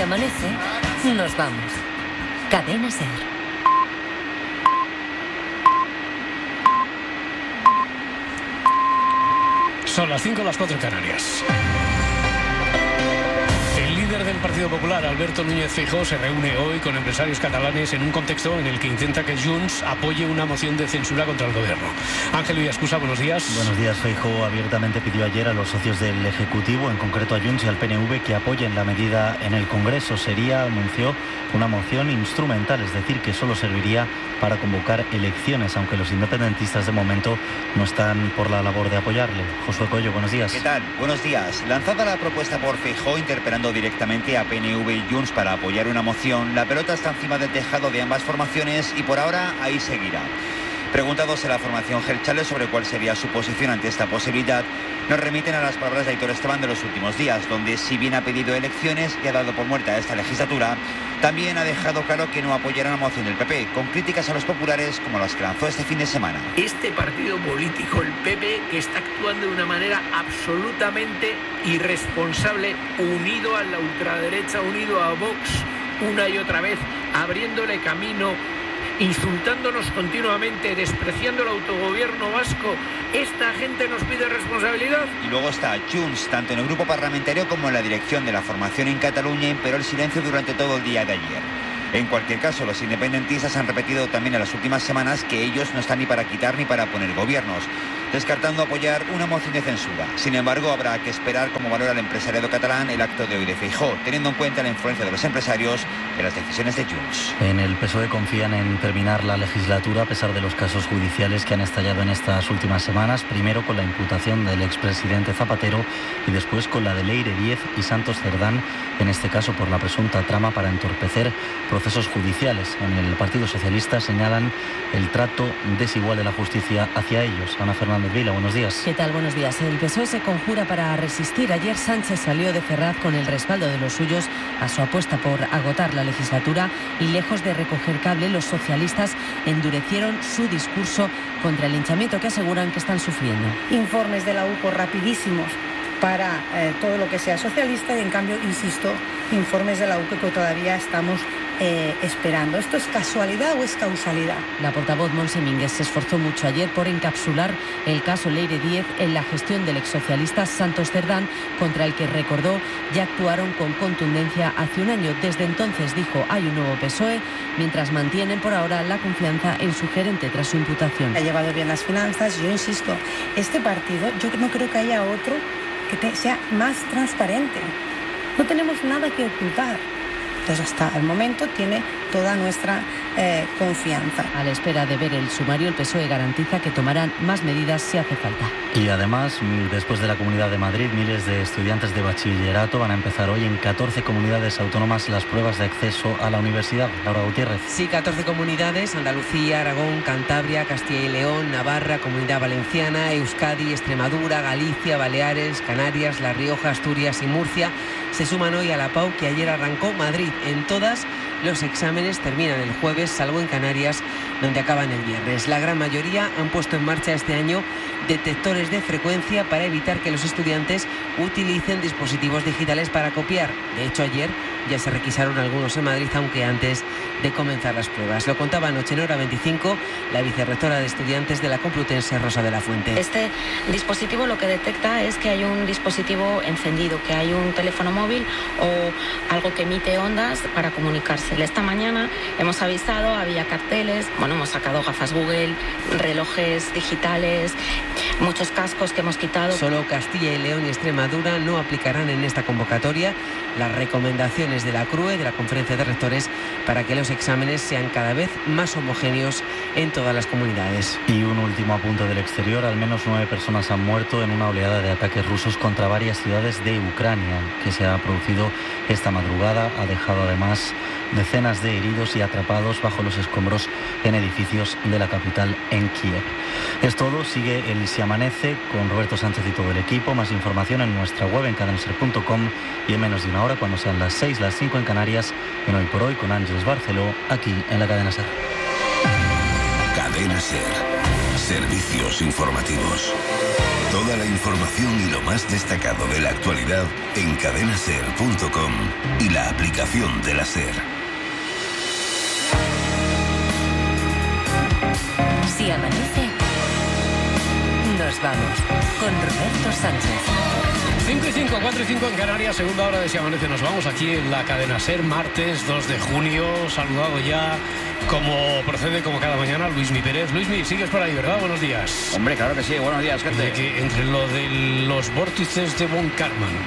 amanece, nos vamos. Cadena SER. Son las 5, las 4 en Canarias. El líder del Partido Popular, Alberto Núñez Feijóo, se reúne hoy con empresarios catalanes en un contexto en el que intenta que Junts apoye una moción de censura contra el gobierno. Ángel Villascusa, buenos días. Buenos días. Feijóo abiertamente pidió ayer a los socios del Ejecutivo, en concreto a Junts y al PNV, que apoyen la medida en el Congreso. Anunció, una moción instrumental, es decir, que solo serviría para convocar elecciones, aunque los independentistas de momento no están por la labor de apoyarle. Josué Coello, buenos días. ¿Qué tal? Buenos días. Lanzada la propuesta por Feijóo, interpelando directamente a PNV y Junts para apoyar una moción, la pelota está encima del tejado de ambas formaciones y por ahora ahí seguirá. Preguntados en la formación Gelchales sobre cuál sería su posición ante esta posibilidad, nos remiten a las palabras de Aitor Esteban de los últimos días, donde si bien ha pedido elecciones y ha dado por muerta esta legislatura, también ha dejado claro que no apoyará una moción del PP, con críticas a los populares como las que lanzó este fin de semana. Este partido político, el PP, que está actuando de una manera absolutamente irresponsable, unido a la ultraderecha, unido a Vox, una y otra vez, abriéndole camino, insultándonos continuamente, despreciando el autogobierno vasco. ¿Esta gente nos pide responsabilidad? Y luego está Junts, tanto en el grupo parlamentario como en la dirección de la formación en Cataluña, imperó el silencio durante todo el día de ayer. En cualquier caso, los independentistas han repetido también en las últimas semanas que ellos no están ni para quitar ni para poner gobiernos, descartando apoyar una moción de censura. Sin embargo, habrá que esperar cómo valora el empresariado catalán el acto de hoy de Feijóo, teniendo en cuenta la influencia de los empresarios en las decisiones de Junts. En el PSOE confían en terminar la legislatura a pesar de los casos judiciales que han estallado en estas últimas semanas, primero con la imputación del expresidente Zapatero y después con la de Leire Díez y Santos Cerdán, en este caso por la presunta trama para entorpecer procesos judiciales. En el Partido Socialista señalan el trato desigual de la justicia hacia ellos. Ana Fernández Vila, buenos días. ¿Qué tal? Buenos días. El PSOE se conjura para resistir. Ayer Sánchez salió de Ferraz con el respaldo de los suyos a su apuesta por agotar la legislatura y lejos de recoger cable, los socialistas endurecieron su discurso contra el linchamiento que aseguran que están sufriendo. Informes de la UPO rapidísimos para todo lo que sea socialista y en cambio, insisto, informes de la UPO que todavía estamos esperando. ¿Esto es casualidad o es causalidad? La portavoz Montse Mínguez se esforzó mucho ayer por encapsular el caso Leire Díez en la gestión del exsocialista Santos Cerdán, contra el que, recordó, ya actuaron con contundencia hace un año. Desde entonces, dijo, hay un nuevo PSOE, mientras mantienen por ahora la confianza en su gerente tras su imputación. Ha llevado bien las finanzas. Yo insisto, este partido, yo no creo que haya otro que sea más transparente. No tenemos nada que ocultar. Entonces, hasta el momento tiene toda nuestra confianza. A la espera de ver el sumario, el PSOE garantiza que tomarán más medidas si hace falta. Y además, después de la Comunidad de Madrid, miles de estudiantes de bachillerato van a empezar hoy en 14 comunidades autónomas las pruebas de acceso a la universidad. Laura Gutiérrez. Sí, 14 comunidades: Andalucía, Aragón, Cantabria, Castilla y León, Navarra, Comunidad Valenciana, Euskadi, Extremadura, Galicia, Baleares, Canarias, La Rioja, Asturias y Murcia. Se suman hoy a la PAU que ayer arrancó Madrid. En todas, los exámenes terminan el jueves, salvo en Canarias, donde acaban el viernes. La gran mayoría han puesto en marcha este año detectores de frecuencia para evitar que los estudiantes utilicen dispositivos digitales para copiar. De hecho, ayer ya se requisaron algunos en Madrid, aunque antes de comenzar las pruebas. Lo contaba anoche en Hora 25 la vicerrectora de estudiantes de la Complutense, Rosa de la Fuente. Este dispositivo lo que detecta es que hay un dispositivo encendido, que hay un teléfono móvil o algo que emite ondas para comunicarse. Esta mañana hemos avisado, había carteles, hemos sacado gafas Google, relojes digitales, muchos cascos que hemos quitado. Solo Castilla y León y Extremadura no aplicarán en esta convocatoria las recomendaciones de la CRUE, de la Conferencia de Rectores, para que los exámenes sean cada vez más homogéneos en todas las comunidades. Y un último apunte del exterior: al menos 9 personas han muerto en una oleada de ataques rusos contra varias ciudades de Ucrania que se ha producido esta madrugada. Ha dejado además decenas de heridos y atrapados bajo los escombros en edificios de la capital, en Kiev. Es todo. Sigue el Si Amanece con Roberto Sánchez y todo el equipo. Más información en nuestra web, en cadenaser.com, y en menos de una hora, cuando sean las 6, las 5 en Canarias, en Hoy por Hoy con Ángeles Barceló, aquí en la Cadena SER. Cadena SER. Servicios informativos. Toda la información y lo más destacado de la actualidad en cadenaser.com y la aplicación de la SER. Si amanece, nos vamos con Roberto Sánchez. 5 y 5, 4 y 5 en Canarias, segunda hora de Si Amanece. Nos vamos aquí en la cadena SER, martes 2 de junio. Saludado ya, como procede, como cada mañana, Luismi Pérez. Luismi, sigues por ahí, ¿verdad? Buenos días. Hombre, claro que sí. Buenos días, gente. Que entre lo de los vórtices de Von Karman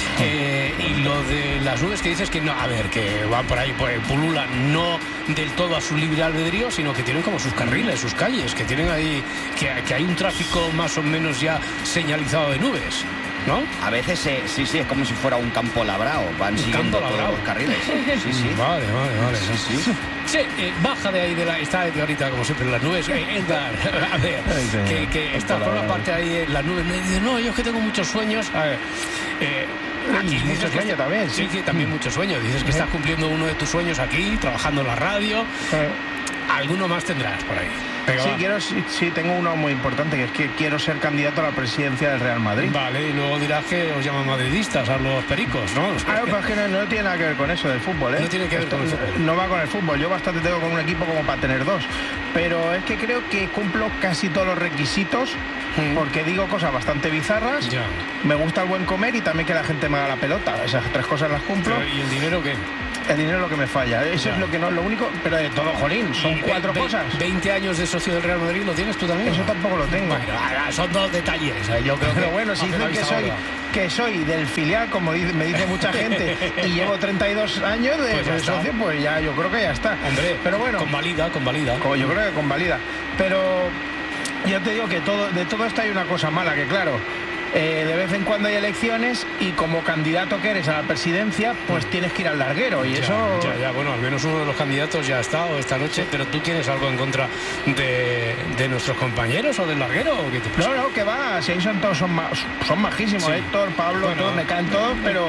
y lo de las nubes que dices que no, a ver, que van por ahí, pululan no del todo a su libre albedrío, sino que tienen como sus carriles, sus calles, que tienen ahí, que hay un tráfico más o menos ya señalizado de nubes, ¿no? A veces sí, es como si fuera un campo labrado, van siguiendo todos los carriles. Sí. Vale. Sí, baja de ahí, está ahorita como siempre en las nubes. Edgar, a ver, que está por la parte ahí en las nubes. Me dice, no, yo es que tengo muchos sueños. A ver, aquí mucho sueño también. Sí, también mucho sueño. Dices que estás cumpliendo uno de tus sueños aquí, trabajando en la radio. Alguno más tendrás por ahí. Venga, sí, tengo uno muy importante, que es que quiero ser candidato a la presidencia del Real Madrid. Vale, y luego dirás que os llaman madridistas a los pericos, ¿no? Pero es que no tiene nada que ver con eso del fútbol, ¿eh? No tiene que ver con el fútbol. No va con el fútbol. Yo bastante tengo con un equipo como para tener dos. Pero es que creo que cumplo casi todos los requisitos, porque digo cosas bastante bizarras. Ya. Me gusta el buen comer y también que la gente me haga la pelota. Esas tres cosas las cumplo. ¿Y el dinero qué? El dinero es lo que me falla. Eso es lo que no, lo único, pero de todo, jolín, son cuatro cosas. 20 años de socio del Real Madrid, ¿lo tienes tú también? Eso tampoco lo tengo. Bueno, son dos detalles. Yo creo pero bueno, si dicen que soy del filial, como me dice mucha gente, y llevo 32 años de socio, pues ya yo creo que ya está. Hombre, pero bueno, convalida. Yo creo que convalida. Pero ya te digo que de todo esto hay una cosa mala, que claro, de vez en cuando hay elecciones y como candidato que eres a la presidencia, pues tienes que ir al larguero y eso... Bueno, al menos uno de los candidatos ya ha estado esta noche, pero ¿tú tienes algo en contra de nuestros compañeros o del larguero? ¿O qué te pasa? No, que va, si ahí son todos, son majísimos, sí. Héctor, Pablo, todos me caen todos, pero...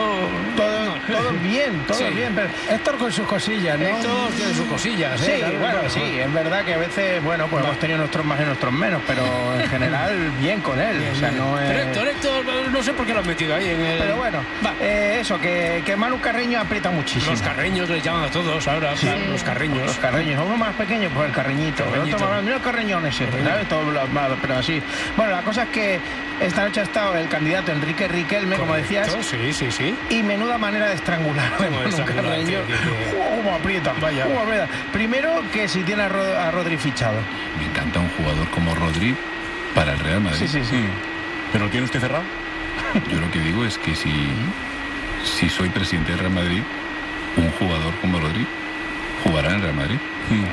Todos bien, pero Héctor con sus cosillas, ¿no? Héctor tiene sus cosillas, Sí, sí, es verdad que a veces, bueno, pues hemos tenido nuestros más y nuestros menos, pero en general bien con él, o sea, no es... Héctor, no sé por qué lo has metido ahí en el... Pero bueno, eso, que Manu Carreño aprieta muchísimo. Los carreños les llaman a todos ahora, sí. Los carreños. Los carreños, uno más pequeño, pues el carreñito. Mira el carreñón ese, ¿sabes? Pero así. Bueno, la cosa es que esta noche ha estado el candidato Enrique Riquelme, como decías. Sí. Y menuda manera de estrangular a Manu Carreño. ¿Cómo aprieta? Vaya. Primero, que si tiene a Rodri fichado. Me encanta un jugador como Rodri para el Real Madrid. Sí. ¿Pero lo tiene usted cerrado? Yo lo que digo es que si soy presidente del Real Madrid, un jugador como Rodri jugará en el Real Madrid.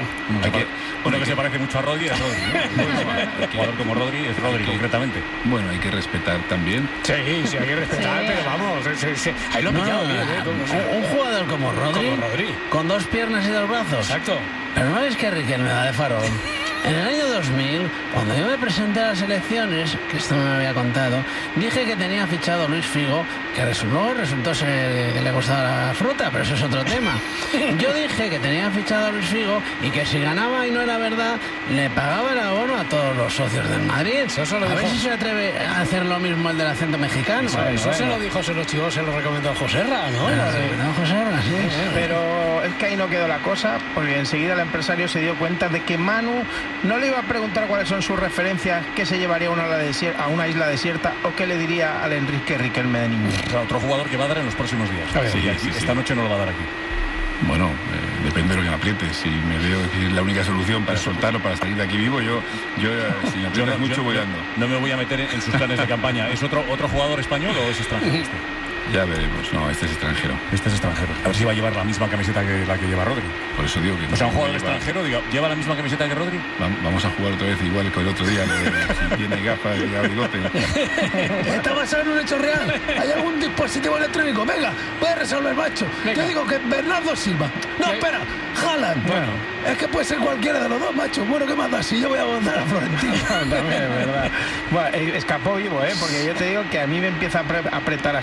Que se parece mucho a Rodri, es Rodri, ¿no? Un jugador como Rodri es Rodri, concretamente. Bueno, hay que respetar también. Sí, hay que respetar, pero vamos, ahí lo he pillado bien, un jugador como Rodri, con dos piernas y dos brazos. Exacto. Pero no es que Riquelme da de farol. En el año 2000, cuando yo me presenté a las elecciones, que esto no me había contado, dije que tenía fichado a Luis Figo, que luego resultó ser que le gustaba la fruta, pero eso es otro tema. Yo dije que tenía fichado a Luis Figo y que si ganaba y no era verdad, le pagaba el abono a todos los socios del Madrid. A ver si se atreve a hacer lo mismo el del acento mexicano. Eso se lo dijo, se lo recomendó Joserra, ¿no? Joserra, sí. Pero es que ahí no quedó la cosa, porque enseguida el empresario se dio cuenta de que Manu no le iba a preguntar cuáles son sus referencias, qué se llevaría a una isla desierta o qué le diría al Enrique Riquelme de niño. O sea, otro jugador que va a dar en los próximos días. Esta noche no lo va a dar aquí. Bueno, depende de lo que me apriete. Si me veo que es la única solución para soltarlo, para salir de aquí vivo, yo si me aprietas mucho voy dando. No me voy a meter en sus planes de campaña. ¿Es otro jugador español o es extranjero? Ya veremos. No, este es extranjero. A ver si va a llevar la misma camiseta que la que lleva Rodri. Por eso digo que... O sea, un jugador extranjero, ¿lleva la misma camiseta que Rodri? Vamos a jugar otra vez igual que el otro día, si tiene gafas y bigote. Está basado en un hecho real. ¿Hay algún dispositivo electrónico? Venga, puede resolver, macho. Yo digo que Bernardo Silva. No, espera, Haaland. Bueno, es que puede ser cualquiera de los dos, macho. Bueno, ¿qué más da? Si yo voy a votar a Florentino. También, es verdad. Bueno, escapó vivo, porque yo te digo que a mí me empieza a apretar así, a preguntar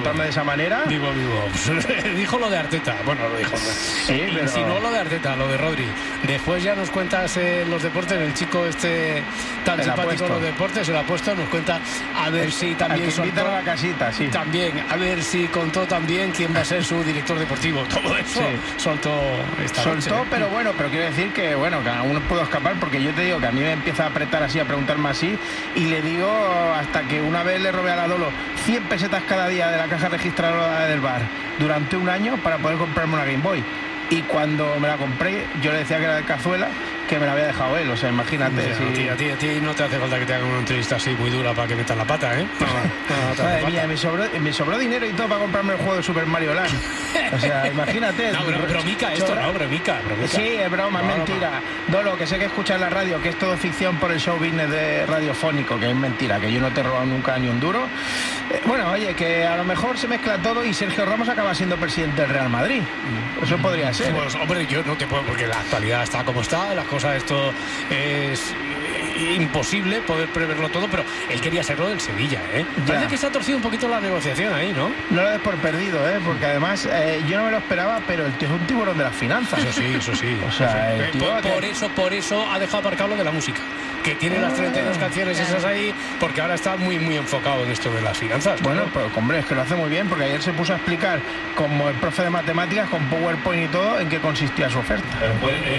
actuando de esa manera. Digo. Dijo lo de Arteta. Bueno, lo dijo. Sí, pero... Insinuó lo de Arteta, lo de Rodri. Después ya nos cuentas los deportes, el chico tan simpático en los deportes, se lo ha puesto, nos cuenta a ver si también soltó a la casita, sí. También, a ver si contó también quién va a ser su director deportivo. Todo eso soltó esta noche. Pero bueno, pero quiero decir que cada uno puedo escapar, porque yo te digo que a mí me empieza a apretar así, a preguntarme así, y le digo hasta que una vez le robé a la Dolo 100 pesetas cada día de la caja registradora del bar durante un año para poder comprarme una Game Boy. Y cuando me la compré, yo le decía que era de cazuela, que me la había dejado él. O sea, imagínate. A ti no te hace falta que te hagan una entrevista así muy dura para que metas la pata, ¿eh? No madre mía, me sobró dinero y todo para comprarme el juego de Super Mario Land. O sea, imagínate. No, bromica esto, ¿no? Bromica. Sí, es broma, es mentira. Dolo, que sé que escuchas la radio, que es todo ficción por el show business de radiofónico, que es mentira, que yo no te he robado nunca ni un duro. Bueno, oye, que a lo mejor se mezcla todo y Sergio Ramos acaba siendo presidente del Real Madrid. Eso podría ser. Pues, hombre, yo no te puedo, porque la actualidad está como está, las cosas, esto es imposible poder preverlo todo, pero él quería serlo del Sevilla, ¿eh? Parece que se ha torcido un poquito la negociación ahí, ¿no? No lo des por perdido, ¿eh? Porque además yo no me lo esperaba, pero el tío es un tiburón de las finanzas. Eso sí. O sea, el tío por eso ha dejado aparcado lo de la música, que tiene las 32 canciones esas ahí, porque ahora está muy enfocado en esto de las finanzas. Bueno, pero hombre, es que lo hace muy bien, porque ayer se puso a explicar, como el profe de matemáticas, con PowerPoint y todo, en qué consistía su oferta. Pero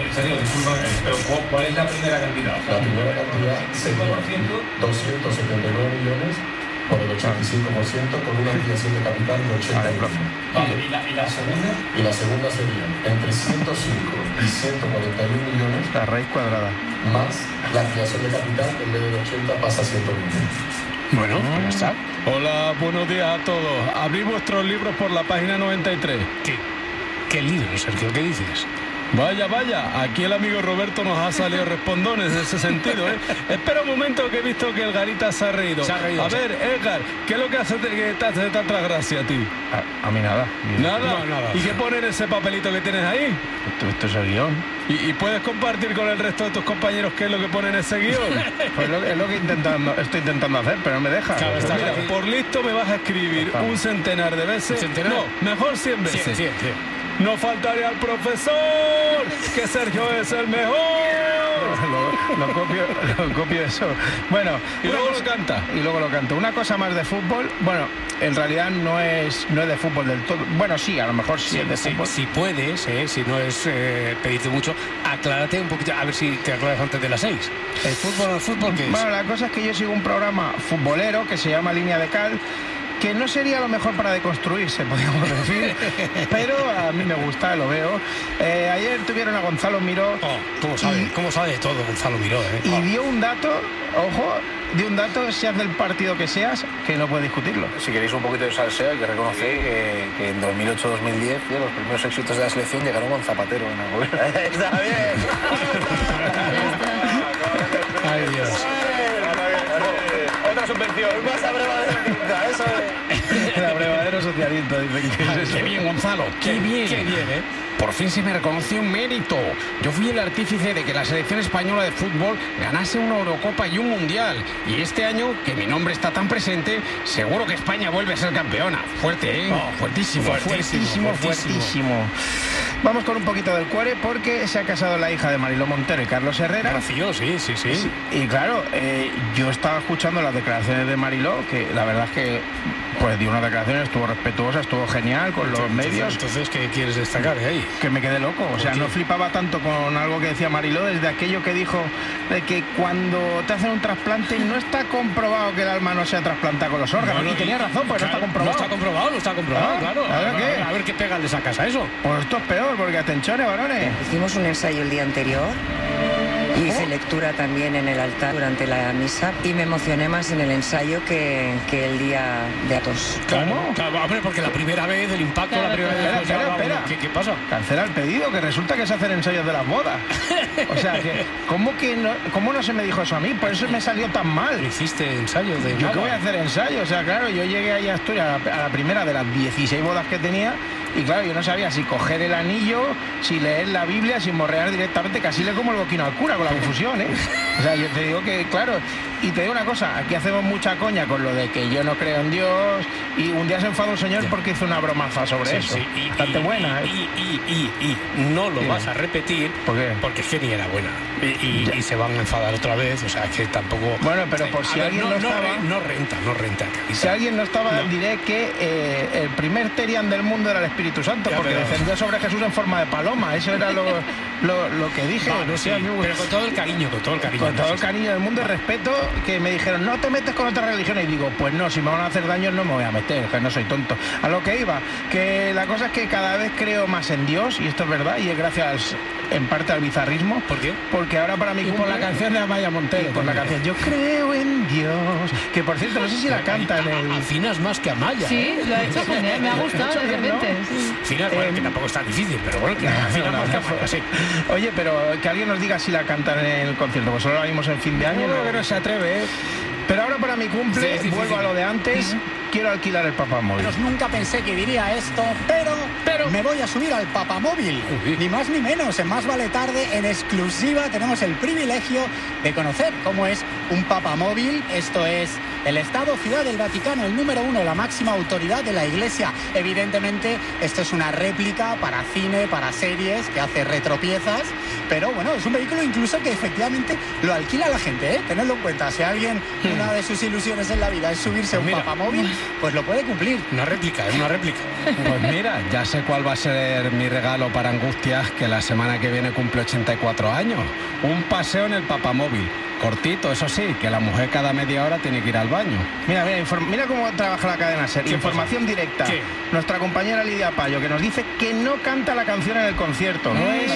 ¿cuál es la primera cantidad? La primera cantidad sería 279 millones por el 85%, con una ampliación de capital de 80 millones. Vale. ¿Y la segunda? Y la segunda sería entre 105 y 141 millones. La raíz cuadrada. Más la ampliación de capital, que en vez de 80 pasa a 120. Bueno, pues ya está. Hola, buenos días a todos. Abrí vuestros libros por la página 93. ¿Qué libro, Sergio? ¿Qué dices? Vaya, aquí el amigo Roberto nos ha salido respondones en ese sentido, ¿eh? Espera un momento, que he visto que el Garita se ha reído. A ver, Edgar, ¿qué es lo que hace que te hace tanta gracia a ti? A mí nada. ¿Nada? ¿Y qué pone en ese papelito que tienes ahí? Esto es el guión. ¿Y puedes compartir con el resto de tus compañeros qué es lo que pone en ese guión? Pues es lo que estoy intentando hacer, pero no me deja. Claro, mira, por listo me vas a escribir un centenar de veces. No, mejor 100 veces. 100. No faltaría al profesor, que Sergio es el mejor. Lo copio eso. Bueno, y luego lo canta. Y luego lo canto. Una cosa más de fútbol. Bueno, en realidad no es de fútbol del todo. Bueno, sí, a lo mejor sí es de fútbol. Si puedes, si no es pedirte mucho, aclárate un poquito, a ver si te aclaras antes de las 6. ¿El fútbol qué es? Bueno, la cosa es que yo sigo un programa futbolero que se llama Línea de Cal, que no sería lo mejor para deconstruirse, podríamos decir, pero a mí me gusta, lo veo. Ayer tuvieron a Gonzalo Miró. ¿Cómo sabe de todo Gonzalo Miró? Y dio un dato, seas del partido que seas, que no puedes discutirlo. Si queréis un poquito de salseo, hay que reconocer que en 2008-2010 los primeros éxitos de la selección llegaron con Zapatero en el gobierno. ¡Está bien! ¡Ay, Dios! Otra subvención, más abrevadero, eso es. El abrevadero socialista, dicen que es eso. ¡Qué bien, Gonzalo! ¡Qué bien! Por fin se me reconoció un mérito. Yo fui el artífice de que la selección española de fútbol ganase una Eurocopa y un Mundial. Y este año, que mi nombre está tan presente, seguro que España vuelve a ser campeona. Fuerte, ¿eh? Fuertísimo. Vamos con un poquito del cuore, porque se ha casado la hija de Mariló Montero y Carlos Herrera. Rocío, sí. Y claro, yo estaba escuchando las declaraciones de Mariló, que la verdad es que pues dio unas declaraciones, estuvo respetuosa, estuvo genial con los medios. Entonces, ¿qué quieres destacar de ahí? Que me quedé loco, o sea, no flipaba tanto con algo que decía Mariló, desde aquello que dijo de que cuando te hacen un trasplante no está comprobado que el alma no sea trasplantada con los órganos. Y tenía razón, pues claro, no está comprobado. No está comprobado, claro. A ver qué pega le sacas a eso. Pues esto es peor, porque atenciones, varones. Hicimos un ensayo el día anterior. Hice lectura también en el altar durante la misa y me emocioné más en el ensayo que el día de Atos. Claro, hombre, porque la primera vez, el impacto, la primera vez... Espera. ¿Qué pasa? Cancela el pedido, que resulta que se hacen ensayos de las bodas. O sea, ¿cómo no se me dijo eso a mí? Por eso me salió tan mal. ¿Hiciste ensayos de nada? ¿Yo qué voy a hacer ensayos? O sea, claro, yo llegué ahí a Asturias a la primera de las 16 bodas que tenía. Y claro, yo no sabía si coger el anillo, si leer la Biblia, si morrear directamente, casi le como el boquino al cura con la confusión, ¿eh? O sea, yo te digo que, claro, Y te digo una cosa, aquí hacemos mucha coña con lo de que yo no creo en Dios, y un día se enfadó un señor porque hizo una bromaza sobre eso. Sí. Bastante buena. Y no lo vas a repetir. ¿Por qué? Porque es que ni era buena. Y se van a enfadar otra vez, o sea, es que tampoco... Bueno, pero por si alguien no estaba... No renta. Si alguien no estaba, diré que el primer Terian del mundo era el Espíritu Santo, porque descendió sobre Jesús en forma de paloma. Eso era lo que dije. No sé, pero con todo el cariño. Con todo el cariño del mundo y respeto, que me dijeron, no te metes con otras religiones. Y digo, pues no, si me van a hacer daño no me voy a meter, que no soy tonto. A lo que iba, que la cosa es que cada vez creo más en Dios, y esto es verdad, y es gracias en parte al bizarrismo. ¿Por qué? Porque ahora para mí... Y por la canción de Amaya Montero. Por la canción Yo creo en Dios, que por cierto, no sé si la canta en el... Afinas más que Amaya. Sí, lo ha hecho genial, me ha gustado de repente. Afinas, bueno, que tampoco es tan difícil, pero bueno, que afinas más que Amaya, sí. Oye, pero que alguien nos diga si la cantan en el concierto, pues solo la vimos en fin de año. Creo que no se atreve, ¿eh? Pero ahora para mi cumple, vuelvo a lo de antes, quiero alquilar el papamóvil. Nunca pensé que diría esto, pero me voy a subir al papamóvil. Ni más ni menos, en Más Vale Tarde, en exclusiva, tenemos el privilegio de conocer cómo es un papamóvil. Esto es el Estado Ciudad del Vaticano, el número 1, la máxima autoridad de la Iglesia. Evidentemente, esto es una réplica para cine, para series, que hace retropiezas, pero bueno, es un vehículo incluso que efectivamente lo alquila la gente, ¿eh? Tenedlo en cuenta, si alguien, una de sus ilusiones en la vida es subirse a un papamóvil, pues lo puede cumplir. Una réplica. Pues mira, ya sé cuál va a ser mi regalo para Angustias, que la semana que viene cumple 84 años. Un paseo en el papamóvil. Cortito, eso sí, que la mujer cada media hora tiene que ir al baño. Mira cómo trabaja la cadena SER. Información directa. ¿Qué? Nuestra compañera Lidia Payo, que nos dice que no canta la canción en el concierto. No es...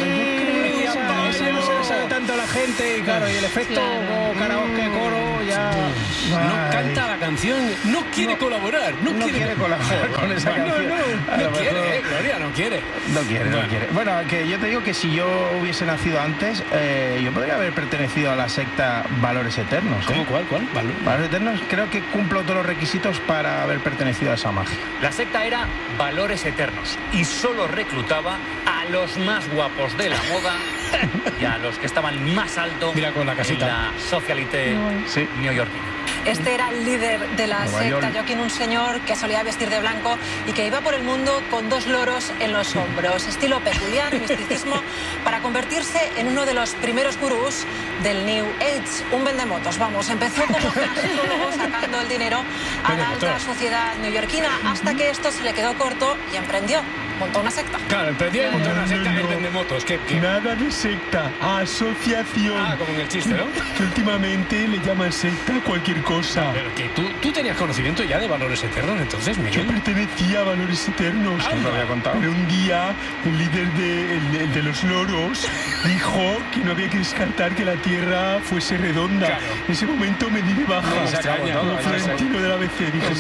Esa no se le sabe tanto a la gente, y claro, y el efecto karaoke, coro, ya... No canta la canción, no quiere colaborar. No quiere colaborar con esa canción. No quiere, Gloria, no quiere. No quiere. Bueno, que yo te digo que si yo hubiese nacido antes, yo podría haber pertenecido a la secta Valores Eternos. ¿Cómo? ¿Cuál? Valores Eternos, creo que cumplo todos los requisitos para haber pertenecido a esa magia. La secta era Valores Eternos y solo reclutaba a los más guapos de la moda y a los que estaban más alto en la socialité neoyorquina. Este era el líder de la secta, Joaquín, un señor que solía vestir de blanco y que iba por el mundo con 2 loros en los hombros. Estilo peculiar, misticismo, para convertirse en uno de los primeros gurús del New Age. Un vendemotos, vamos, empezó como astrólogo sacando el dinero a la alta sociedad neoyorquina, hasta que esto se le quedó corto y emprendió. Montó una secta. Claro, emprendió y montó una secta, el vendemotos. ¿Qué? Nada de secta, asociación. Como en el chiste, ¿no? Que últimamente le llaman secta a cualquier cosa. Pero que tú tenías conocimiento ya de Valores Eternos, entonces, Miguel. Yo pertenecía a Valores Eternos. Lo había contado. Pero un día, el líder de los loros dijo que no había que descartar que la Tierra fuese redonda. Claro. En ese momento me di de baja. Como Florentino del ABC, dije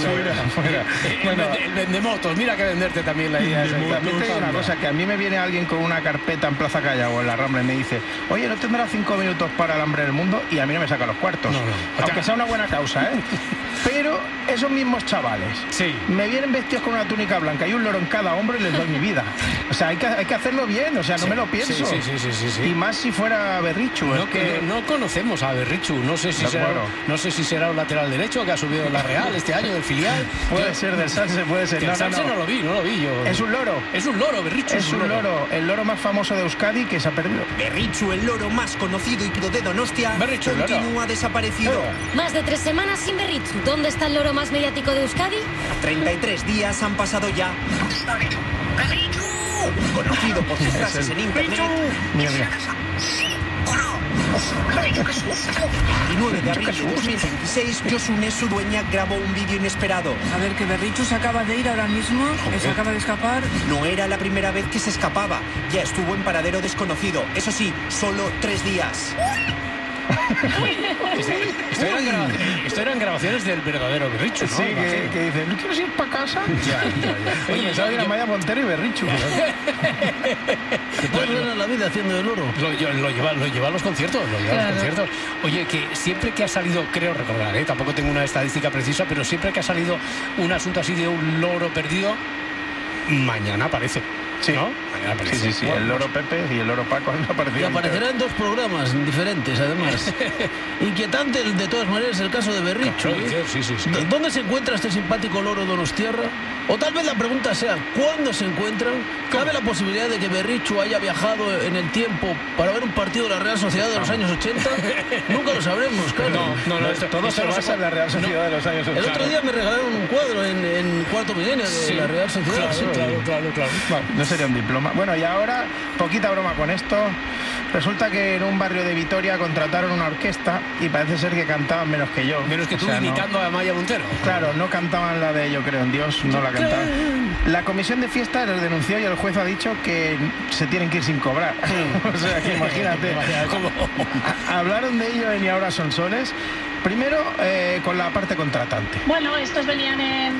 fuera. El vendemotos, mira que venderte también la idea. También te digo una cosa, que a mí me viene alguien con una carpeta en Plaza Callao o en la Rambla y me dice, oye, ¿no tendrás 5 minutos para el hambre del mundo? Y a mí no me saca los cuartos. Aunque sea una buena causa, ¿eh? Pero esos mismos chavales me vienen vestidos con una túnica blanca y un loro en cada hombro y les doy mi vida. O sea, hay que hacerlo bien, o sea, no me lo pienso. Sí. Y más si fuera Berrichu. No conocemos a Berrichu, no sé si será un lateral derecho que ha subido en la Real este año, del filial. Puede ser del Sanse, puede ser. El Sanse no lo vi yo. Es un loro. Es un loro, Berrichu. Es un loro, el loro más famoso de Euskadi que se ha perdido. Berrichu, el loro más conocido y pro de Donostia, continúa desaparecido. Más de 3 semanas sin Berrichu. ¿Dónde está el loro más mediático de Euskadi? 33 días han pasado ya. ¡Berrichu! Conocido por sus frases en internet. Mira. 29 de abril de 2026, Josune, su dueña, grabó un vídeo inesperado. A ver, que Berrichu se acaba de ir ahora mismo, se acaba de escapar. No era la primera vez que se escapaba, ya estuvo en paradero desconocido. Eso sí, solo 3 días. Esto eran grabaciones del verdadero Berrichu, ¿no? Sí, que dice, ¿no quieres ir para casa? Ya. Oye, pensaba que era Amaya Montero y Berrichu. ¿Te puedes ganar la vida haciendo el loro? Lo lleva a los conciertos, Oye, que siempre que ha salido, creo recordar, tampoco tengo una estadística precisa, pero siempre que ha salido un asunto así de un loro perdido, mañana aparece. Sí. ¿No? Sí. El loro Pepe y el loro Paco han aparecido. Y aparecerá en 2 programas diferentes, además. Inquietante, de todas maneras, el caso de Berricho. Claro, sí. ¿Dónde se encuentra este simpático loro donostiarra? O tal vez la pregunta sea, ¿cuándo se encuentran? ¿Cabe la posibilidad de que Berricho haya viajado en el tiempo para ver un partido de la Real Sociedad de los años 80? Nunca lo sabremos, claro. No, todo se basa en la Real Sociedad de los años 80. El otro día me regalaron un cuadro en Cuarto Milenio de la Real Sociedad. Claro. Bueno, no sería un diploma. Bueno, y ahora, poquita broma con esto. Resulta que en un barrio de Vitoria contrataron una orquesta y parece ser que cantaban menos que yo. Menos que tú, imitando a Maya Montero. Claro, no cantaban la de Yo creo en Dios, no la cantaban. La comisión de fiesta les denunció y el juez ha dicho que se tienen que ir sin cobrar. O sea, que imagínate. Hablaron de ello en Y ahora son soles. Primero, con la parte contratante. Bueno, estos venían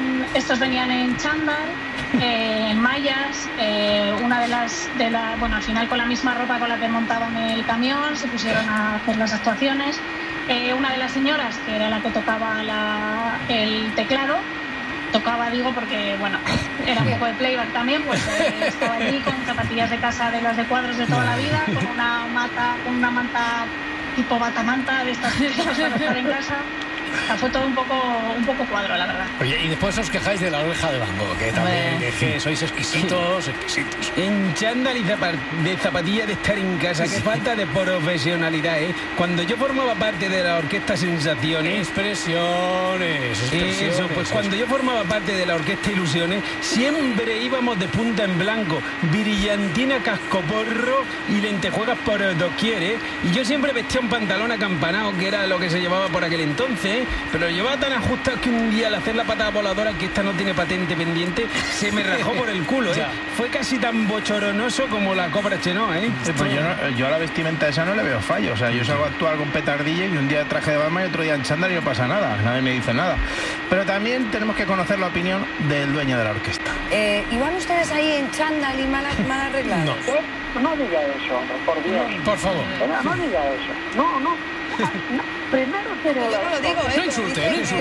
en chándal, en mallas, una de las, bueno, al final con la misma ropa con la que montaban el camión, se pusieron a hacer las actuaciones. Una de las señoras, que era la que tocaba el teclado, tocaba, digo, porque, bueno, era un poco de playback también, pues estaba allí con zapatillas de casa de las de cuadros de toda la vida, con una manta tipo batamanta de estas que vas a dejar en casa. O sea, fue todo un poco cuadro, la verdad. Oye, y después os quejáis de la oreja de Van Gogh, que también que sois exquisitos. En chándal y de zapatilla de estar en casa, qué falta de profesionalidad, ¿eh? Cuando yo formaba parte de la Orquesta Sensaciones... Expresiones. Eso, pues cuando yo formaba parte de la Orquesta Ilusiones, siempre íbamos de punta en blanco, brillantina, cascoporro y lentejuelas por doquier, ¿eh? Y yo siempre vestía un pantalón acampanado, que era lo que se llevaba por aquel entonces, pero lo llevaba tan ajustado que un día al hacer la patada voladora, que esta no tiene patente pendiente, se me rajó por el culo, ¿eh? Fue casi tan bochornoso como la Cobra Chenoa, ¿eh? Pues yo a la vestimenta esa no le veo fallo. O sea, yo salgo a actuar con petardilla y un día traje de Batman y otro día en chándal y no pasa nada. Nadie me dice nada. Pero también tenemos que conocer la opinión del dueño de la orquesta. ¿Y van ustedes ahí en chándal y mal arreglados? No diga eso, por Dios. Por favor. No diga eso. No. Primero tiene yo no lo digo, no insulte.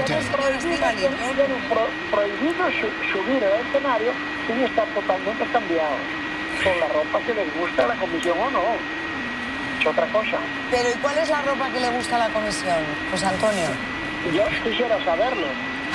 Prohibido subir al escenario sin estar totalmente cambiados, con la ropa que les gusta a la comisión o no. Es otra cosa. Pero ¿y cuál es la ropa que le gusta a la comisión, José Antonio? Yo quisiera saberlo.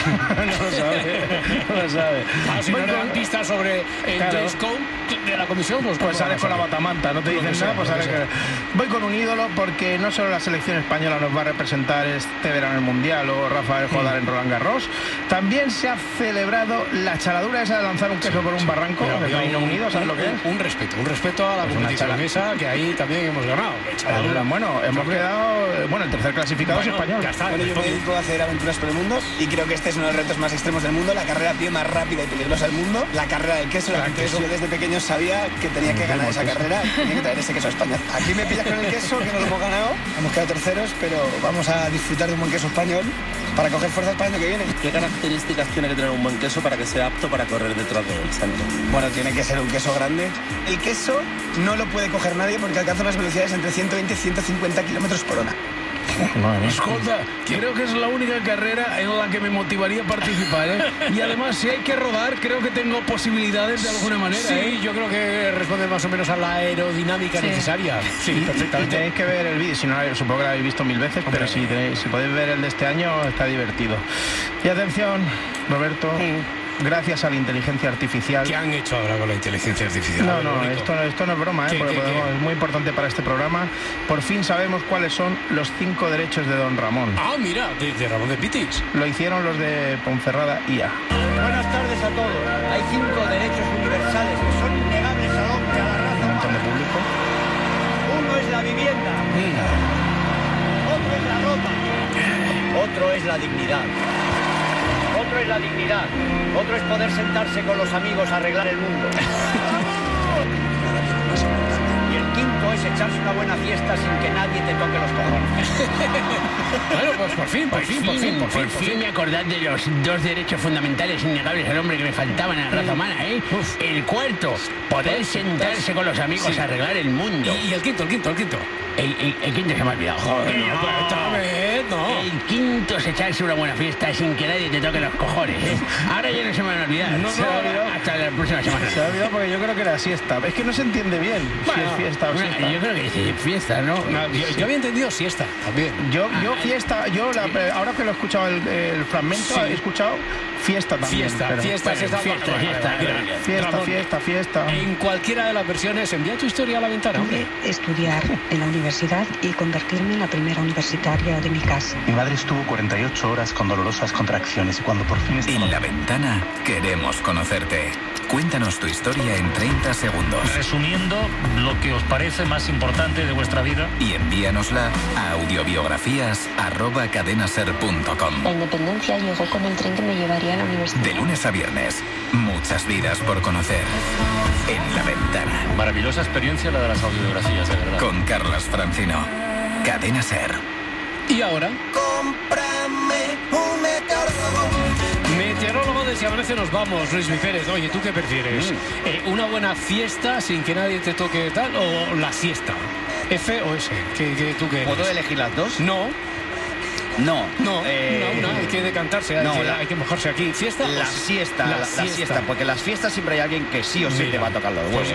No lo sabe. Si no le dan pistas sobre el dress code de la comisión, pues sales con la batamanta, no te dicen nada, pues sales que... Voy con un ídolo porque no solo la selección española nos va a representar este verano el Mundial o Rafael Jodar en Roland Garros, también se ha celebrado la chaladura esa de lanzar un queso por un barranco de Reino Unido, ¿sabes lo que es? Un respeto a la competición esa, que ahí también hemos ganado. Bueno, hemos quedado, el tercer clasificado es español. Ya está. Bueno, yo me dedico a hacer aventuras por el mundo y creo que este es uno de los retos más extremos del mundo, la carrera a pie más rápida y peligrosa del mundo, la carrera del queso. Yo desde pequeño sabía que tenía que ganar esa carrera, tenía que traer ese queso a España. Aquí me pillas con el queso, que no lo hemos ganado, hemos quedado terceros, pero vamos a disfrutar de un buen queso español para coger fuerzas para el año que viene. ¿Qué características tiene que tener un buen queso para que sea apto para correr detrás del santo? Bueno, tiene que ser un queso grande. El queso no lo puede coger nadie porque alcanza unas velocidades entre 120 y 150 kilómetros por hora. Escolta, creo que es la única carrera en la que me motivaría a participar, ¿eh? Y además, si hay que rodar, creo que tengo posibilidades de alguna manera. Sí, yo creo que responde más o menos a la aerodinámica necesaria. Sí, perfectamente. Y tenéis que ver el vídeo, si no, supongo que lo habéis visto 1000 veces, pero si podéis ver el de este año, está divertido. Y atención, Roberto. Gracias a la inteligencia artificial. ¿Qué han hecho ahora con la inteligencia artificial? No, esto no es broma, ¿eh? Es muy importante para este programa. Por fin sabemos cuáles son los 5 derechos de Don Ramón. Ah, mira, de Ramón de Pitis. Lo hicieron los de Ponferrada IA. Buenas tardes a todos. Hay 5 derechos universales que son innegables al hombre, a la raza. Un montón de público. Uno es la vivienda. Otro es la ropa. Otro es la dignidad. Otro es la dignidad. Otro es poder sentarse con los amigos a arreglar el mundo. Y el quinto es echarse una buena fiesta sin que nadie te toque los cojones. Bueno, pues por fin me acordad de los 2 derechos fundamentales innegables al hombre que me faltaban a la raza humana, ¿eh? El cuarto, poder sentarse con los amigos a arreglar el mundo. Y el quinto. El quinto se me ha olvidado. Joder, No. El quinto es echarse una buena fiesta sin que nadie te toque los cojones. Ahora ya no se me van a olvidar. Se me ha olvidado. Hasta la próxima semana. Se me ha olvidado porque yo creo que era siesta. Es que no se entiende bien si es fiesta o siesta. Yo creo que dice fiesta, ¿no? Yo había entendido siesta también. Yo fiesta, ahora que lo he escuchado el fragmento, Sí. he escuchado fiesta también. Fiesta. Fiesta. En cualquiera de las versiones, envía tu historia a la ventana, hombre. Estudiar en la universidad y convertirme en la primera universitaria de mi casa. Mi madre estuvo 48 horas con dolorosas contracciones y cuando por fin... En La Ventana queremos conocerte. Cuéntanos tu historia en 30 segundos. Resumiendo lo que os parece más importante de vuestra vida. Y envíanosla a audiobiografías@cadenaser.com. La independencia llegó con el tren que me llevaría a la universidad. De lunes a viernes, muchas vidas por conocer. En La Ventana. Maravillosa experiencia la de las audiobiografías, de verdad. Con Carlas Francino. Cadena Ser. Y ahora... Cómprame un meteorólogo. Meteorólogo de Si Amanece Nos Vamos, Luis Pérez. Oye, ¿tú qué prefieres? ¿Una buena fiesta sin que nadie te toque tal o la siesta? ¿F o S? ¿Tú qué eres? ¿Puedo elegir las dos? No. No. Una, hay que decantarse, hay que mojarse aquí. ¿Fiesta? La siesta, la siesta, porque las fiestas siempre hay alguien que sí o sí te va a tocar los huevos.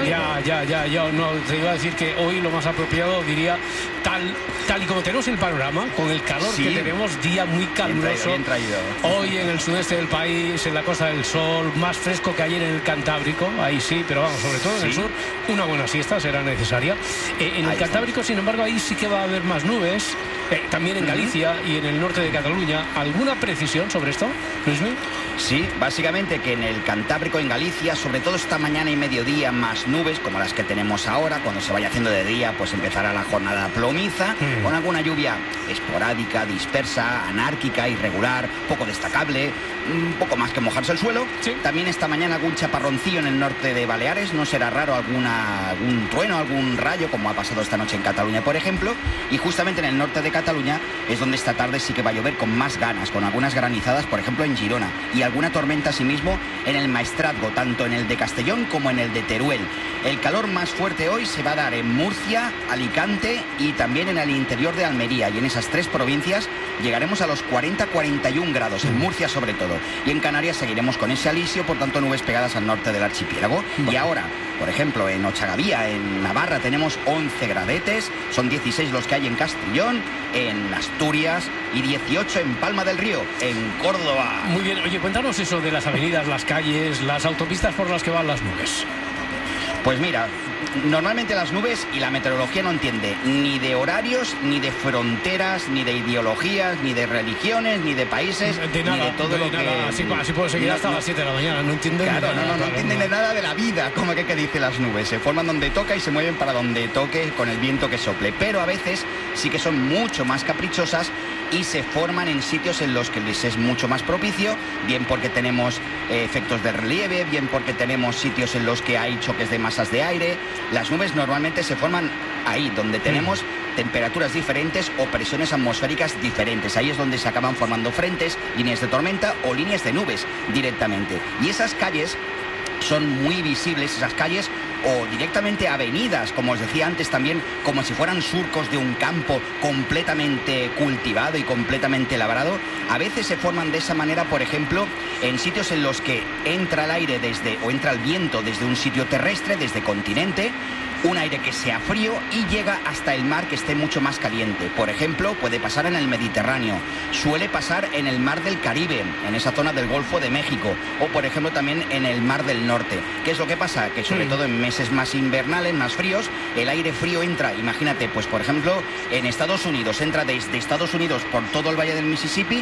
Ya, no, te iba a decir que hoy lo más apropiado diría, tal y como tenemos el panorama, con el calor que tenemos, día muy caluroso. Bien traído. Hoy en el sudeste del país, en la Costa del Sol, más fresco que ayer en el Cantábrico, ahí sí, pero vamos, sobre todo en el sur, una buena siesta será necesaria. En el Cantábrico, sin embargo, ahí sí que va a haber más nubes, también en Galicia y en el norte de Cataluña. ¿Alguna precisión sobre esto, Luismi? Sí, básicamente que en el Cantábrico, en Galicia, sobre todo esta mañana y mediodía, más nubes como las que tenemos ahora. Cuando se vaya haciendo de día, pues empezará la jornada plomiza, con alguna lluvia esporádica, dispersa, anárquica, irregular, poco destacable, un poco más que mojarse el suelo. También esta mañana algún chaparroncillo en el norte de Baleares, no será raro algún trueno, algún rayo, como ha pasado esta noche en Cataluña, por ejemplo. Y justamente en el norte de Cataluña es donde esta tarde sí que va a llover con más ganas, con algunas granizadas, por ejemplo, en Girona, y alguna tormenta asimismo en el Maestrazgo, tanto en el de Castellón como en el de Teruel. El calor más fuerte hoy se va a dar en Murcia, Alicante y también en el interior de Almería, y en esas tres provincias llegaremos a los 40-41 grados, en Murcia sobre todo, y en Canarias seguiremos con ese alisio, por tanto nubes pegadas al norte del archipiélago. Y ahora, por ejemplo, en Ochagavía, en Navarra, tenemos 11 gradetes, son 16 los que hay en Castellón, en Asturias, y 18 en Palma del Río, en Córdoba. Muy bien, oye, cuéntanos eso de las avenidas, las calles, las autopistas por las que van las nubes. Pues mira, normalmente las nubes y la meteorología no entiende ni de horarios, ni de fronteras, ni de ideologías, ni de religiones, ni de países, de nada, ni de todo lo que... Así puedo seguir hasta las 7 de la mañana, no entienden Claro, de nada. no entienden de nada de la vida, como que dice las nubes. Se forman donde toca y se mueven para donde toque con el viento que sople. Pero a veces sí que son mucho más caprichosas y se forman en sitios en los que les es mucho más propicio, bien porque tenemos efectos de relieve, bien porque tenemos sitios en los que hay choques de masas de aire. Las nubes normalmente se forman ahí, donde tenemos temperaturas diferentes o presiones atmosféricas diferentes. Ahí es donde se acaban formando frentes, líneas de tormenta o líneas de nubes directamente. Y esas calles son muy visibles, esas calles, o directamente avenidas, como os decía antes también, como si fueran surcos de un campo completamente cultivado y completamente labrado. A veces se forman de esa manera, por ejemplo, en sitios en los que entra el aire o entra el viento desde un sitio terrestre, desde continente, un aire que sea frío y llega hasta el mar que esté mucho más caliente. Por ejemplo, puede pasar en el Mediterráneo, suele pasar en el mar del Caribe, en esa zona del Golfo de México, o por ejemplo también en el mar del Norte. ¿Qué es lo que pasa? Que sobre todo en meses más invernales, más fríos, el aire frío entra, imagínate, pues por ejemplo, en Estados Unidos, entra desde Estados Unidos por todo el valle del Mississippi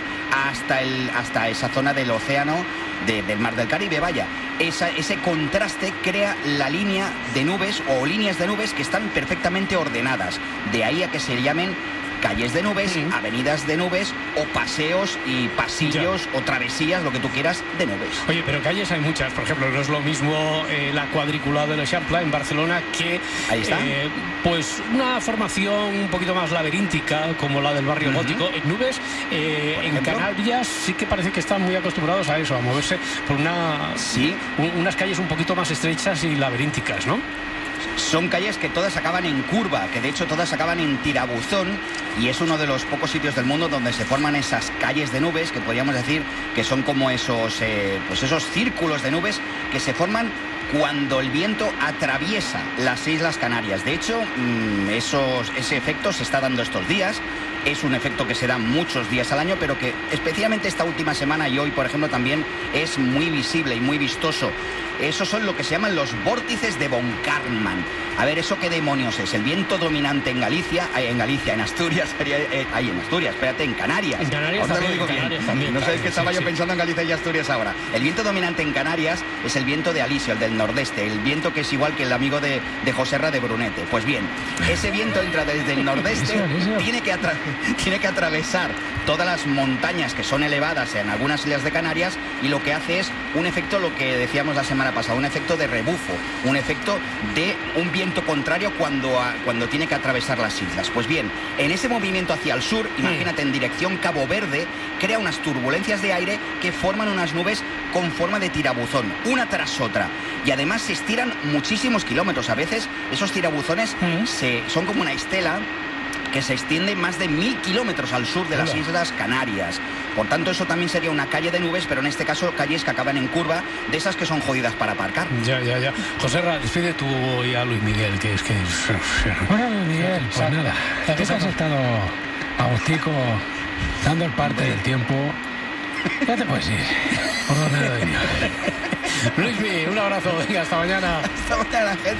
hasta esa zona del océano, del mar del Caribe, vaya. Ese contraste crea la línea de nubes o líneas de nubes que están perfectamente ordenadas. De ahí a que se llamen calles de nubes, avenidas de nubes o paseos y pasillos o travesías, lo que tú quieras, de nubes. Oye, pero calles hay muchas. Por ejemplo, no es lo mismo la cuadrícula de l'Eixample en Barcelona que pues una formación un poquito más laberíntica como la del barrio gótico. En nubes, en Canarias sí que parece que están muy acostumbrados a eso, a moverse por unas calles un poquito más estrechas y laberínticas, ¿no? Son calles que todas acaban en curva, que de hecho todas acaban en tirabuzón, y es uno de los pocos sitios del mundo donde se forman esas calles de nubes, que podríamos decir que son como esos círculos de nubes que se forman cuando el viento atraviesa las Islas Canarias. De hecho, ese efecto se está dando estos días. Es un efecto que se da muchos días al año, pero que especialmente esta última semana y hoy, por ejemplo, también es muy visible y muy vistoso. Esos son lo que se llaman los vórtices de Von Karman. A ver, ¿eso qué demonios es? El viento dominante en Galicia, en Asturias, en Asturias, espérate, en Canarias. En Canarias ahora también, lo digo bien. También, no sabéis que estaba yo pensando en Galicia y Asturias ahora. El viento dominante en Canarias es el viento de Alisio, el del nordeste, el viento que es igual que el amigo de Joserra de Brunete. Pues bien, ese viento entra desde el nordeste, tiene que atravesar todas las montañas que son elevadas en algunas islas de Canarias, y lo que hace es un efecto, lo que decíamos la semana pasada, un efecto de rebufo, un efecto de un viento contrario cuando tiene que atravesar las islas. Pues bien, en ese movimiento hacia el sur, imagínate, en dirección Cabo Verde, crea unas turbulencias de aire que forman unas nubes con forma de tirabuzón, una tras otra, y además se estiran muchísimos kilómetros. A veces esos tirabuzones son como una estela que se extiende más de 1000 kilómetros al sur de las Islas Canarias. Por tanto, eso también sería una calle de nubes, pero en este caso calles que acaban en curva, de esas que son jodidas para aparcar. Ya. Joserra, despide tú y a Luis Miguel, que es que... Bueno, Luis Miguel, pues nada, tú que has estado agustico dando el parte del tiempo, ya te puedes ir, por donde lo digo. Luis Miguel, un abrazo, venga, hasta mañana. Hasta mañana, gente.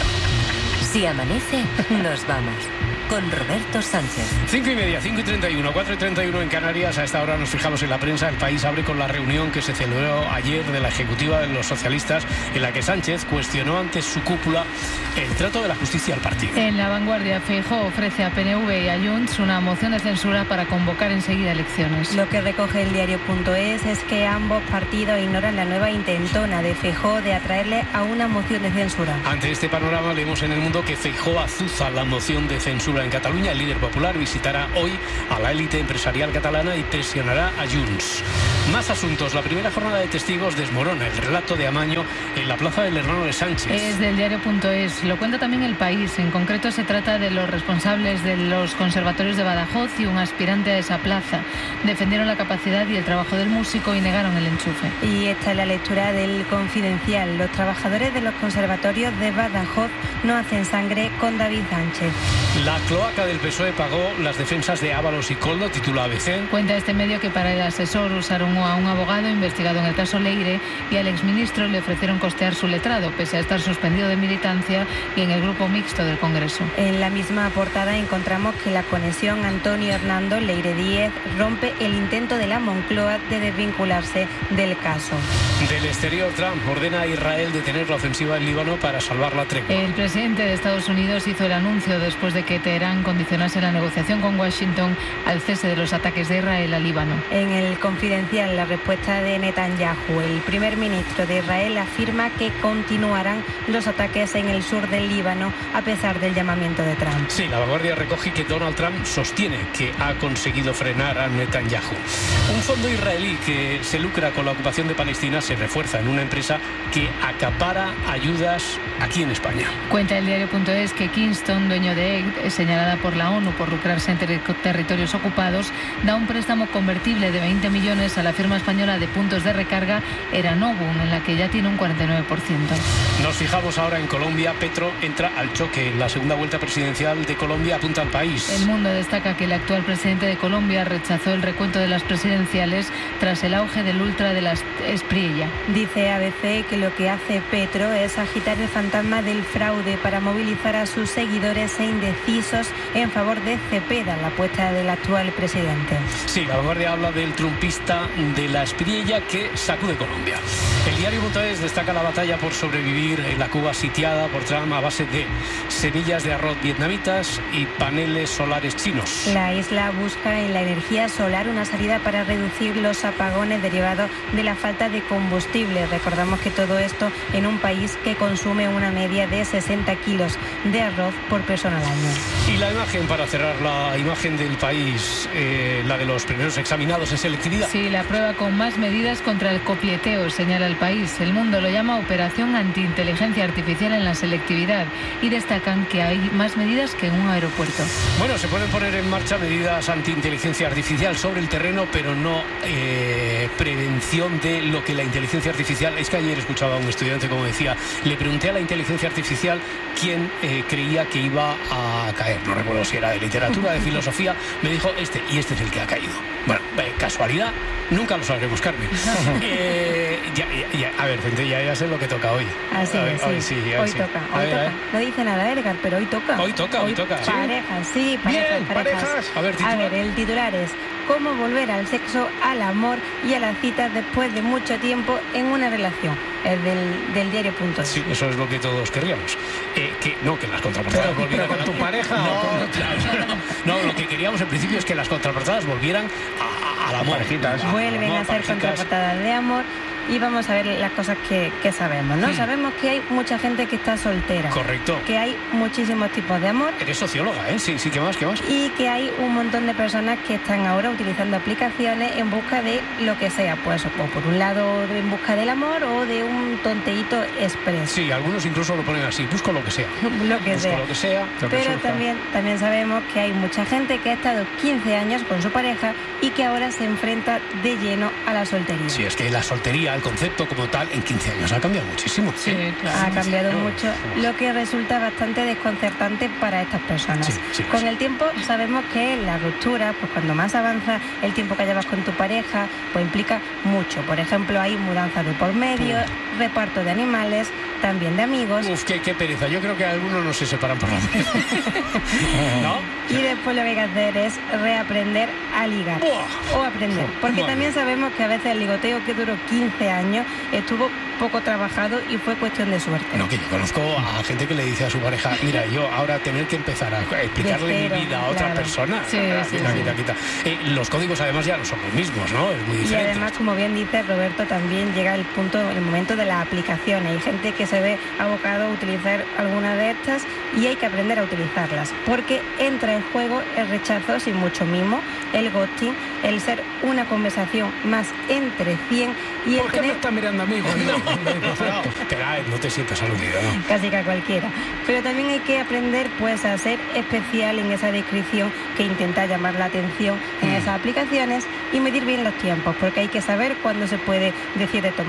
Si amanece, nos vamos. Con Roberto Sánchez. 5:30, 5:31, 4:31 en Canarias. A esta hora nos fijamos en la prensa. El País abre con la reunión que se celebró ayer de la Ejecutiva de los Socialistas, en la que Sánchez cuestionó ante su cúpula el trato de la justicia al partido. En La Vanguardia, Feijóo ofrece a PNV y a Junts una moción de censura para convocar enseguida elecciones. Lo que recoge el diario.es es que ambos partidos ignoran la nueva intentona de Feijóo de atraerle a una moción de censura. Ante este panorama, leemos en El Mundo que Feijóo azuza la moción de censura en Cataluña. El líder popular visitará hoy a la élite empresarial catalana y presionará a Junts. Más asuntos. La primera jornada de testigos desmorona el relato de amaño en la plaza del hermano de Sánchez. Es del diario.es. Lo cuenta también El País. En concreto se trata de los responsables de los conservatorios de Badajoz y un aspirante a esa plaza. Defendieron la capacidad y el trabajo del músico y negaron el enchufe. Y esta es la lectura del Confidencial. Los trabajadores de los conservatorios de Badajoz no hacen sangre con David Sánchez. La cloaca del PSOE pagó las defensas de Ábalos y Koldo, titula ABC. Cuenta este medio que para el asesor usaron a un abogado investigado en el caso Leire y al exministro le ofrecieron costear su letrado, pese a estar suspendido de militancia y en el grupo mixto del Congreso. En la misma portada encontramos que la conexión Antonio Hernando Leire Díez rompe el intento de la Moncloa de desvincularse del caso. Del exterior, Trump ordena a Israel detener la ofensiva en Líbano para salvar la tregua. El presidente de Estados Unidos hizo el anuncio después de que Teherán condicionase la negociación con Washington al cese de los ataques de Israel al Líbano. En el Confidencial, la respuesta de Netanyahu. El primer ministro de Israel afirma que continuarán los ataques en el sur del Líbano a pesar del llamamiento de Trump. Sí, La Vanguardia recoge que Donald Trump sostiene que ha conseguido frenar a Netanyahu. Un fondo israelí que se lucra con la ocupación de Palestina se refuerza en una empresa que acapara ayudas aquí en España. Cuenta el diario.es que Kingston, dueño de EGT, señalada por la ONU por lucrarse en territorios ocupados, da un préstamo convertible de 20 millones a la firma española de puntos de recarga Eranovum, en la que ya tiene un 49%. Nos fijamos ahora en Colombia. Petro entra al choque. La segunda vuelta presidencial de Colombia apunta al país. El Mundo destaca que el actual presidente de Colombia rechazó el recuento de las presidenciales tras el auge del ultra de la Espriella. Dice ABC que lo que hace Petro es agitar el fantasma del fraude para movilizar a sus seguidores e indecisos en favor de Cepeda, la apuesta del actual presidente. Sí, La Vanguardia habla del trumpista de la Espriella que sacude Colombia. El diario.es destaca la batalla por sobrevivir en la Cuba sitiada por Trump a base de semillas de arroz vietnamitas y paneles solares chinos. La isla busca en la energía solar una salida para reducir los apagones derivados de la falta de combustible. Recordamos que todo esto en un país que consume una media de 60 kilos de arroz por persona al año. Y la imagen, para cerrar, la imagen del país, la de los primeros examinados en selectividad. Sí, la prueba con más medidas contra el copieteo, señala El País. El Mundo lo llama Operación Antiinteligencia Artificial en la selectividad. conectividad y destacan que hay más medidas que en un aeropuerto. Bueno, se pueden poner en marcha medidas anti-inteligencia artificial sobre el terreno, pero no prevención de lo que la inteligencia artificial... Es que ayer escuchaba a un estudiante, como decía, le pregunté a la inteligencia artificial quién creía que iba a caer. No recuerdo si era de literatura, de filosofía. Me dijo y este es el que ha caído. Bueno, casualidad, nunca lo sabremos, Carmen. A ver, gente, ya sé lo que toca hoy. Así es, hoy sí. Hoy toca. No dice nada, Edgar, pero hoy toca. Hoy toca. Parejas, sí, parejas. A ver, el titular es: ¿cómo volver al sexo, al amor y a las citas después de mucho tiempo en una relación? Es del diario.es. Sí, eso es lo que todos querríamos. Que las contraportadas volvieran con tu pareja. No, lo que queríamos en principio es que las contraportadas volvieran a la parejitas. Vuelven a ser contraportadas de amor. Y vamos a ver las cosas que sabemos, ¿no? Sabemos que hay mucha gente que está soltera. Correcto. Que hay muchísimos tipos de amor. Eres socióloga, ¿eh? Sí, ¿qué más? Y que hay un montón de personas que están ahora utilizando aplicaciones en busca de lo que sea. Pues o por un lado en busca del amor o de un tonteíto express. Sí, algunos incluso lo ponen así, busco lo que sea. Lo que sea. Pero también sabemos que hay mucha gente que ha estado 15 años con su pareja y que ahora se enfrenta de lleno a la soltería. Sí, es que la soltería, el concepto como tal, en 15 años ha cambiado muchísimo. Sí, claro. Ha cambiado mucho, lo que resulta bastante desconcertante para estas personas. Sí, con el tiempo sabemos que la ruptura, pues cuando más avanza el tiempo que llevas con tu pareja, pues implica mucho. Por ejemplo, hay mudanza de por medio, reparto de animales, también de amigos. Uf, qué pereza. Yo creo que algunos no se separan por lo menos. ¿No? Y después lo que hay que hacer es reaprender a ligar. O aprender. Porque también sabemos que a veces el ligoteo, que duró 15 años, estuvo poco trabajado y fue cuestión de suerte. No, que yo conozco a gente que le dice a su pareja: mira, yo ahora tener que empezar a explicarle mi vida a otra persona. Quita. Los códigos además ya no son los mismos, ¿no? Es muy diferente. Y además, como bien dice Roberto, también llega el momento de las aplicaciones. Hay gente que se ve abocado a utilizar alguna de estas y hay que aprender a utilizarlas, porque entra en juego el rechazo sin mucho mimo, el ghosting, el ser una conversación más entre 100 y el ¿Por qué me estás mirando a mí? No te sientas aludido, ¿no? Casi que a cualquiera. Pero también hay que aprender pues a ser especial en esa descripción, que intenta llamar la atención en esas aplicaciones y medir bien los tiempos, porque hay que saber cuándo se puede decir de tomar